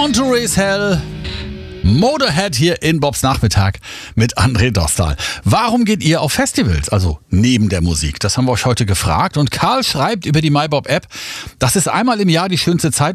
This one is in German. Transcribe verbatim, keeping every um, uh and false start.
Born to Raise Hell. Motorhead hier in Bobs Nachmittag mit André Dostal. Warum geht ihr auf Festivals? Also neben der Musik. Das haben wir euch heute gefragt. Und Karl schreibt über die MyBob-App, das ist einmal im Jahr die schönste Zeit,